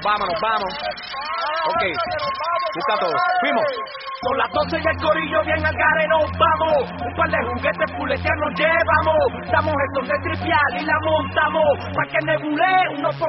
vamos. Ok, busca todo. Fuimos. Son las 12 y el corillo bien al gare nos vamos. Un par de juguetes fuleteados nos llevamos. Damos estos de tripial y la montamos. Pa' que nebule unos